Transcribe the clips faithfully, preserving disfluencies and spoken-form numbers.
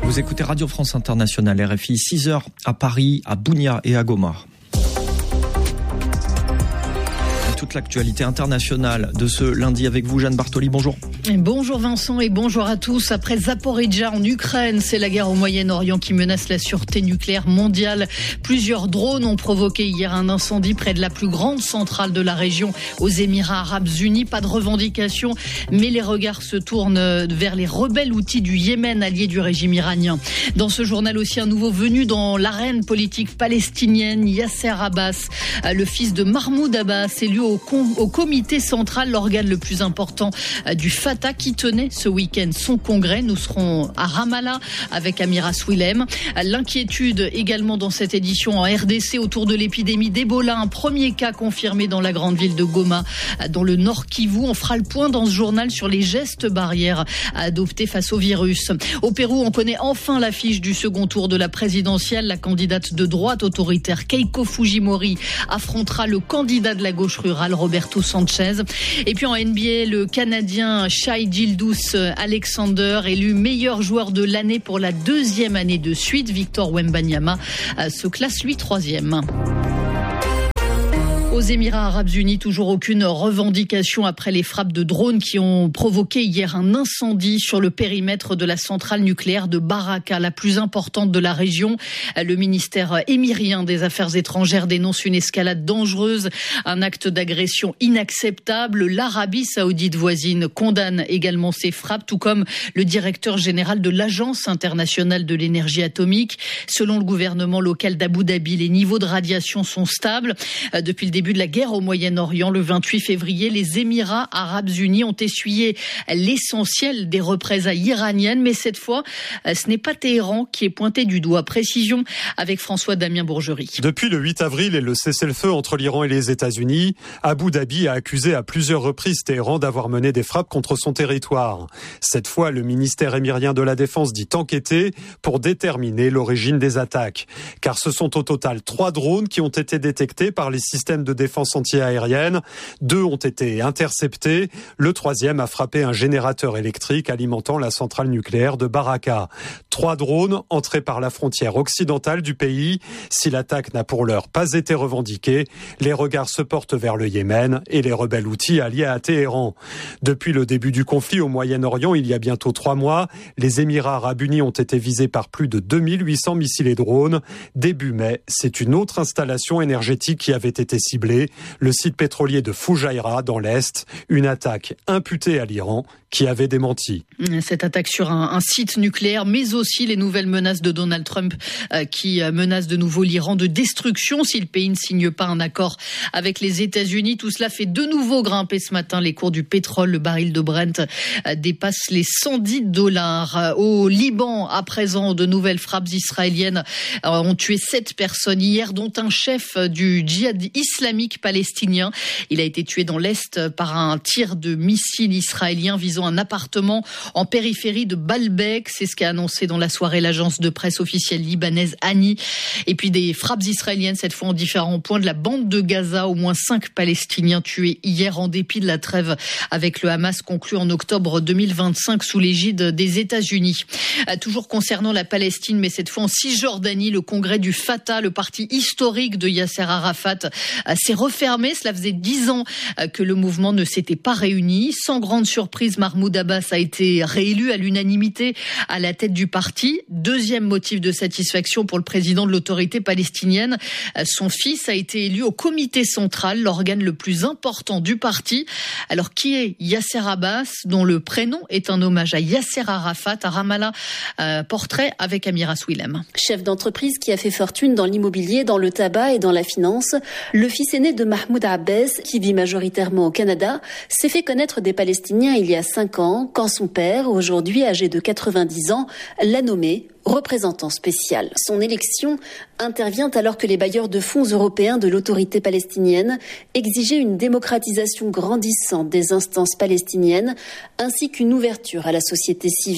Vous écoutez Radio France Internationale, R F I, six heures à Paris, à Bounia et à Goma. Toute l'actualité internationale de ce lundi avec vous, Jeanne Bartoli. Bonjour. Bonjour Vincent et bonjour à tous. Après Zaporijjia en Ukraine, c'est la guerre au Moyen-Orient qui menace la sûreté nucléaire mondiale. Plusieurs drones ont provoqué hier un incendie près de la plus grande centrale de la région, aux Émirats Arabes Unis. Pas de revendication, mais les regards se tournent vers les rebelles outils du Yémen, alliés du régime iranien. Dans ce journal aussi, un nouveau venu dans l'arène politique palestinienne, Yasser Abbas, le fils de Mahmoud Abbas, élu au, com- au comité central, l'organe le plus important du Fatah, qui tenait ce week-end son congrès. Nous serons à Ramallah avec Amira Swilem. L'inquiétude également dans cette édition en R D C autour de l'épidémie d'Ebola. Un premier cas confirmé dans la grande ville de Goma, dans le Nord Kivu. On fera le point dans ce journal sur les gestes barrières à adopter face au virus. Au Pérou, on connaît enfin l'affiche du second tour de la présidentielle. La candidate de droite autoritaire Keiko Fujimori affrontera le candidat de la gauche rurale Roberto Sanchez. Et puis en N B A, le Canadien Shai Gilgeous-Alexander, élu meilleur joueur de l'année pour la deuxième année de suite. Victor Wembanyama se classe lui troisième. Aux Émirats Arabes Unis, toujours aucune revendication après les frappes de drones qui ont provoqué hier un incendie sur le périmètre de la centrale nucléaire de Baraka, la plus importante de la région. Le ministère émirien des Affaires étrangères dénonce une escalade dangereuse, un acte d'agression inacceptable. L'Arabie saoudite voisine condamne également ces frappes, tout comme le directeur général de l'Agence internationale de l'énergie atomique. Selon le gouvernement local d'Abu Dhabi, les niveaux de radiation sont stables. Depuis le début de la guerre au Moyen-Orient, le vingt-huit février, les Émirats Arabes Unis ont essuyé l'essentiel des représailles iraniennes, mais cette fois, ce n'est pas Téhéran qui est pointé du doigt. Précision avec François-Damien Bourgerie. Depuis le huit avril et le cessez-le-feu entre l'Iran et les États-Unis, Abu Dhabi a accusé à plusieurs reprises Téhéran d'avoir mené des frappes contre son territoire. Cette fois, le ministère émirien de la Défense dit enquêter pour déterminer l'origine des attaques. Car ce sont au total trois drones qui ont été détectés par les systèmes de défense anti-aérienne. Deux ont été interceptés. Le troisième a frappé un générateur électrique alimentant la centrale nucléaire de Baraka. Trois drones entrés par la frontière occidentale du pays. Si l'attaque n'a pour l'heure pas été revendiquée, les regards se portent vers le Yémen et les rebelles houthis alliés à Téhéran. Depuis le début du conflit au Moyen-Orient, il y a bientôt trois mois, les Émirats Arabes Unis ont été visés par plus de deux mille huit cents missiles et drones. Début mai, c'est une autre installation énergétique qui avait été ciblée, le site pétrolier de Fujairah dans l'Est, une attaque imputée à l'Iran qui avait démenti. Cette attaque sur un, un site nucléaire, mais aussi les nouvelles menaces de Donald Trump euh, qui euh, menacent de nouveau l'Iran de destruction si le pays ne signe pas un accord avec les États-Unis. Tout cela fait de nouveau grimper ce matin les cours du pétrole. Le baril de Brent euh, dépasse les cent dix dollars. Au Liban, à présent, de nouvelles frappes israéliennes euh, ont tué sept personnes hier, dont un chef du djihad islamique palestinien. Il a été tué dans l'Est par un tir de missile israélien visant un appartement en périphérie de Baalbek. C'est ce qu'a annoncé dans la soirée l'agence de presse officielle libanaise Ani. Et puis des frappes israéliennes, cette fois en différents points de la bande de Gaza. Au moins cinq Palestiniens tués hier en dépit de la trêve avec le Hamas conclue en octobre deux mille vingt-cinq sous l'égide des États-Unis. Toujours concernant la Palestine, mais cette fois en Cisjordanie, le congrès du Fatah, le parti historique de Yasser Arafat, s'est refermé. Cela faisait dix ans que le mouvement ne s'était pas réuni. Sans grande surprise, Mahmoud Abbas a été réélu à l'unanimité à la tête du parti. Deuxième motif de satisfaction pour le président de l'autorité palestinienne. Son fils a été élu au comité central, l'organe le plus important du parti. Alors, qui est Yasser Abbas, dont le prénom est un hommage à Yasser Arafat, à Ramallah? Euh, portrait avec Amira Swilem. Chef d'entreprise qui a fait fortune dans l'immobilier, dans le tabac et dans la finance, le fils aîné de Mahmoud Abbas, qui vit majoritairement au Canada, s'est fait connaître des Palestiniens il y a cinq ans, quand son père, aujourd'hui âgé de quatre-vingt-dix ans, l'a nommé représentant spécial. Son élection intervient alors que les bailleurs de fonds européens de l'autorité palestinienne exigeaient une démocratisation grandissante des instances palestiniennes ainsi qu'une ouverture à la société civile.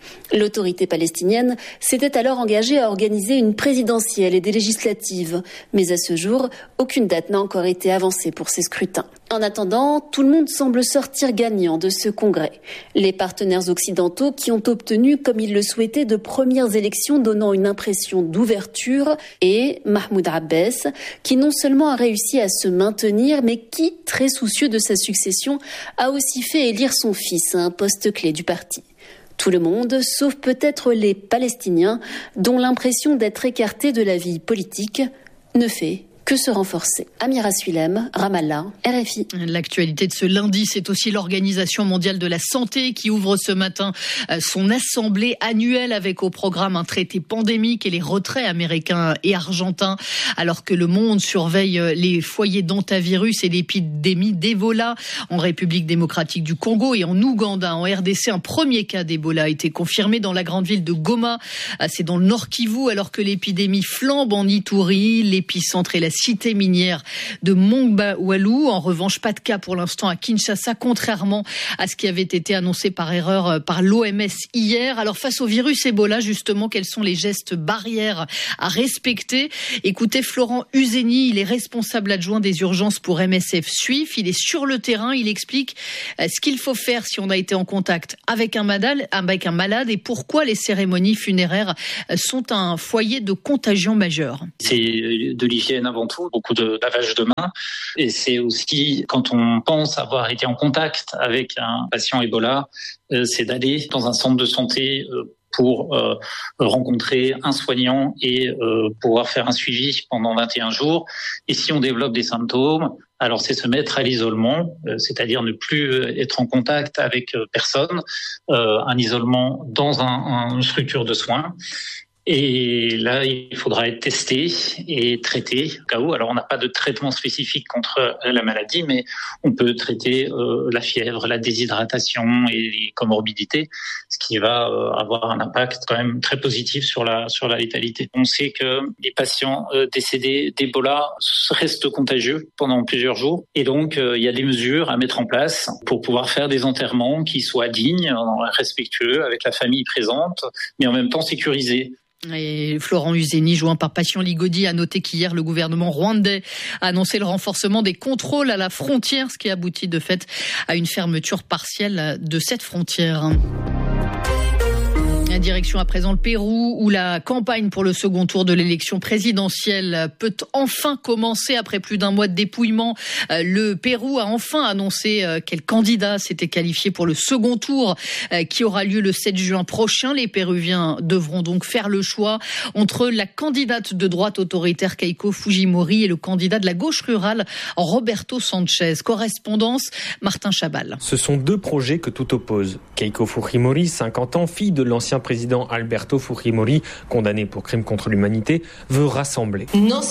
L'autorité palestinienne s'était alors engagée à organiser une présidentielle et des législatives. Mais à ce jour, aucune date n'a encore été avancée pour ces scrutins. En attendant, tout le monde semble sortir gagnant de ce congrès. Les partenaires occidentaux qui ont obtenu, comme ils le souhaitaient, de premières élections donnant une impression d'ouverture et Mahmoud Abbas, qui non seulement a réussi à se maintenir, mais qui, très soucieux de sa succession, a aussi fait élire son fils à un poste clé du parti. Tout le monde, sauf peut-être les Palestiniens, dont l'impression d'être écartés de la vie politique ne fait que se renforcer. Amira Suilem, Ramallah, R F I. L'actualité de ce lundi, c'est aussi l'Organisation mondiale de la santé qui ouvre ce matin son assemblée annuelle avec au programme un traité pandémique et les retraits américains et argentins, alors que le monde surveille les foyers d'hantavirus et l'épidémie d'Ebola en République démocratique du Congo et en Ouganda. En R D C, un premier cas d'Ebola a été confirmé dans la grande ville de Goma. C'est dans le Nord Kivu, alors que l'épidémie flambe en Ituri, l'épicentre et la cité minière de Mongbawalu. En revanche, pas de cas pour l'instant à Kinshasa, contrairement à ce qui avait été annoncé par erreur par l'O M S hier. Alors face au virus Ebola, justement, quels sont les gestes barrières à respecter? Écoutez Florent Uzeni, il est responsable adjoint des urgences pour M S F Suif. Il est sur le terrain, il explique ce qu'il faut faire si on a été en contact avec un malade, avec un malade et pourquoi les cérémonies funéraires sont un foyer de contagion majeure. C'est de l'hygiène avant tout, beaucoup de lavage de mains. Et c'est aussi, quand on pense avoir été en contact avec un patient Ebola, euh, c'est d'aller dans un centre de santé euh, pour euh, rencontrer un soignant et euh, pouvoir faire un suivi pendant vingt et un jours. Et si on développe des symptômes, alors c'est se mettre à l'isolement, euh, c'est-à-dire ne plus être en contact avec euh, personne, euh, un isolement dans un, une structure de soins. Et là, il faudra être testé et traité au cas où. Alors, on n'a pas de traitement spécifique contre la maladie, mais on peut traiter euh, la fièvre, la déshydratation et les comorbidités, ce qui va euh, avoir un impact quand même très positif sur la sur la létalité. On sait que les patients euh, décédés d'Ebola restent contagieux pendant plusieurs jours, et donc euh, il y a des mesures à mettre en place pour pouvoir faire des enterrements qui soient dignes, respectueux avec la famille présente, mais en même temps sécurisés. Et Florent Uzeni, joint par Passion Ligodi, a noté qu'hier, le gouvernement rwandais a annoncé le renforcement des contrôles à la frontière, ce qui aboutit de fait à une fermeture partielle de cette frontière. Direction à présent le Pérou, où la campagne pour le second tour de l'élection présidentielle peut enfin commencer après plus d'un mois de dépouillement. Le Pérou a enfin annoncé quel candidat s'était qualifié pour le second tour qui aura lieu le sept juin prochain. Les Péruviens devront donc faire le choix entre la candidate de droite autoritaire Keiko Fujimori et le candidat de la gauche rurale Roberto Sanchez. Correspondance Martin Chabal. Ce sont deux projets que tout oppose. Keiko Fujimori, cinquante ans, fille de l'ancien président Alberto Fujimori, condamné pour crimes contre l'humanité, veut rassembler.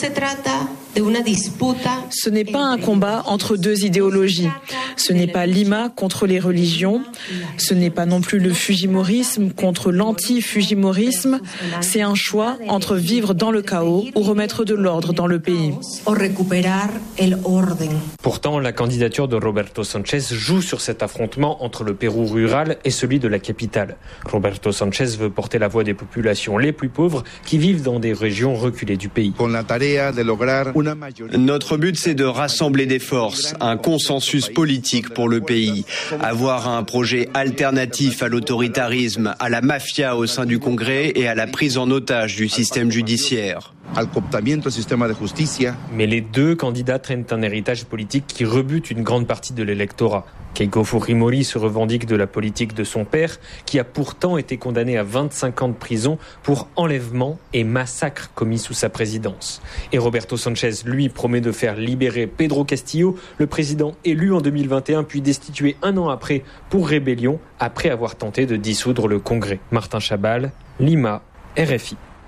Ce n'est pas un combat entre deux idéologies. Ce n'est pas Lima contre les religions. Ce n'est pas non plus le fujimorisme contre l'anti-fujimorisme. C'est un choix entre vivre dans le chaos ou remettre de l'ordre dans le pays. Pourtant, la candidature de Roberto Sanchez joue sur cet affrontement entre le Pérou rural et celui de la capitale. Roberto Sanchez veut porter la voix des populations les plus pauvres qui vivent dans des régions reculées du pays. Notre but, c'est de rassembler des forces, un consensus politique pour le pays, avoir un projet alternatif à l'autoritarisme, à la mafia au sein du Congrès et à la prise en otage du système judiciaire. Mais les deux candidats traînent un héritage politique qui rebute une grande partie de l'électorat. Keiko Fujimori se revendique de la politique de son père, qui a pourtant été condamné à vingt-cinq ans de prison pour enlèvement et massacre commis sous sa présidence. Et Roberto Sanchez, lui, promet de faire libérer Pedro Castillo, le président élu en deux mille vingt et un, puis destitué un an après pour rébellion, après avoir tenté de dissoudre le Congrès. Martin Chabal, Lima, R F I.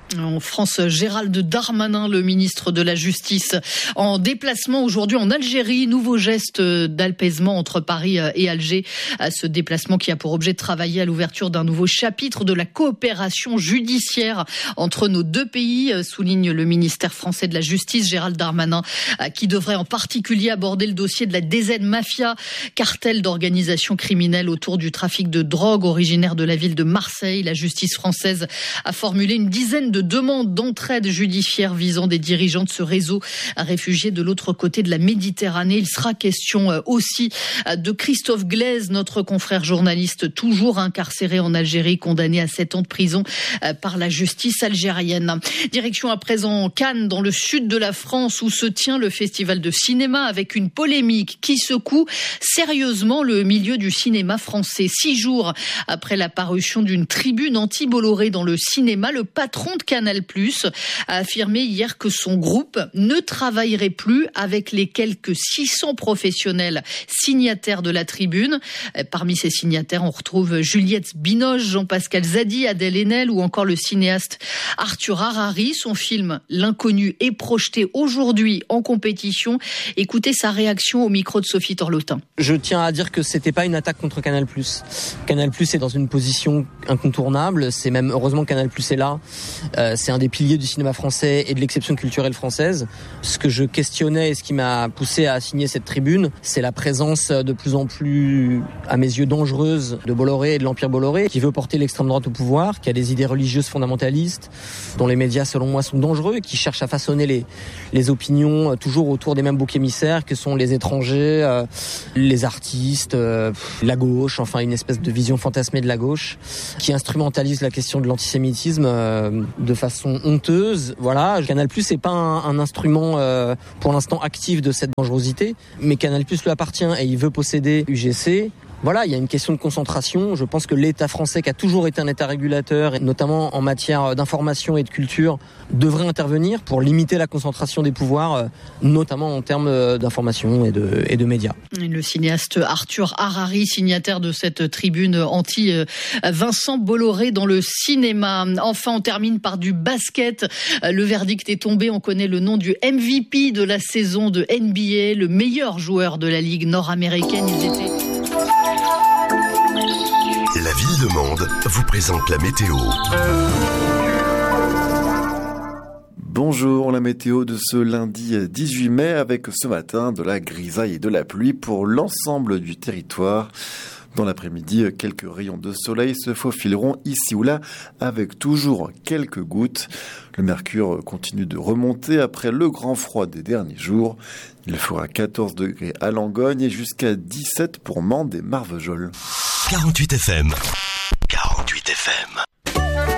En France, Gérald Darmanin, le ministre de la Justice, en déplacement aujourd'hui en Algérie. Nouveau geste d'apaisement entre Paris et Alger. Ce déplacement qui a pour objet de travailler à l'ouverture d'un nouveau chapitre de la coopération judiciaire entre nos deux pays, souligne le ministère français de la Justice. Gérald Darmanin, qui devrait en particulier aborder le dossier de la D Z Mafia, cartel d'organisation criminelle autour du trafic de drogue originaire de la ville de Marseille. La justice française a formulé une dizaine de demandes d'entraide judiciaire visant des dirigeants de ce réseau réfugiés de l'autre côté de la Méditerranée. Il sera question aussi de Christophe Glaise, notre confrère journaliste toujours incarcéré en Algérie, condamné à sept ans de prison par la justice algérienne. Direction à présent Cannes, dans le sud de la France, où se tient le festival de cinéma, avec une polémique qui secoue sérieusement le milieu du cinéma français. Six jours après la parution d'une tribune anti-Bolloré dans le cinéma, le patron de Canal plus, a affirmé hier que son groupe ne travaillerait plus avec les quelques six cents professionnels signataires de la tribune. Parmi ces signataires, on retrouve Juliette Binoche, Jean-Pascal Zadi, Adèle Haenel ou encore le cinéaste Arthur Harari. Son film L'Inconnu est projeté aujourd'hui en compétition. Écoutez sa réaction au micro de Sophie Torlotin. Je tiens à dire que c'était pas une attaque contre Canal plus. Canal plus est dans une position incontournable. C'est même heureusement que Canal plus est là. Euh, c'est un des piliers du cinéma français et de l'exception culturelle française. Ce que je questionnais et ce qui m'a poussé à signer cette tribune, c'est la présence de plus en plus, à mes yeux, dangereuse de Bolloré et de l'Empire Bolloré, qui veut porter l'extrême droite au pouvoir, qui a des idées religieuses fondamentalistes, dont les médias, selon moi, sont dangereux, et qui cherchent à façonner les, les opinions toujours autour des mêmes boucs émissaires que sont les étrangers, euh, les artistes, euh, la gauche, enfin une espèce de vision fantasmée de la gauche, qui instrumentalise la question de l'antisémitisme euh, de façon honteuse. Voilà, Canal plus c'est pas un, un instrument euh, pour l'instant actif de cette dangerosité, mais Canal plus lui appartient et il veut posséder U G C. Voilà, il y a une question de concentration. Je pense que l'État français, qui a toujours été un État régulateur, et notamment en matière d'information et de culture, devrait intervenir pour limiter la concentration des pouvoirs, notamment en termes d'information et de, et de médias. Le cinéaste Arthur Harari, signataire de cette tribune anti-Vincent Bolloré dans le cinéma. Enfin, on termine par du basket. Le verdict est tombé. On connaît le nom du M V P de la saison de N B A, le meilleur joueur de la Ligue nord-américaine. Ils étaient... La Ville de Mende vous présente la météo. Bonjour, la météo de ce lundi dix-huit mai avec ce matin de la grisaille et de la pluie pour l'ensemble du territoire. Dans l'après-midi, quelques rayons de soleil se faufileront ici ou là avec toujours quelques gouttes. Le mercure continue de remonter après le grand froid des derniers jours. Il fera quatorze degrés à Langogne et jusqu'à dix-sept pour Mende et Marvejols. quarante-huit F M.